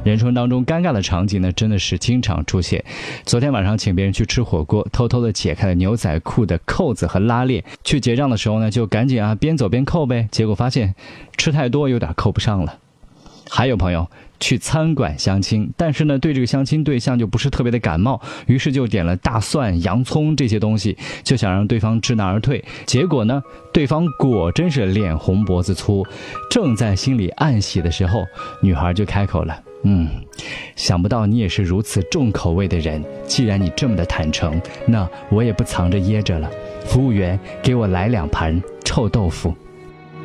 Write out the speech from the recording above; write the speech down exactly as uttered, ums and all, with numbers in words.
人生当中尴尬的场景呢，真的是经常出现。昨天晚上请别人去吃火锅，偷偷的解开了牛仔裤的扣子和拉链，去结账的时候呢，就赶紧啊边走边扣呗，结果发现吃太多有点扣不上了。还有朋友去餐馆相亲，但是呢对这个相亲对象就不是特别的感冒，于是就点了大蒜、洋葱这些东西，就想让对方知难而退。结果呢对方果真是脸红脖子粗，正在心里暗喜的时候，女孩就开口了，嗯，想不到你也是如此重口味的人，既然你这么的坦诚，那我也不藏着掖着了，服务员给我来两盘臭豆腐。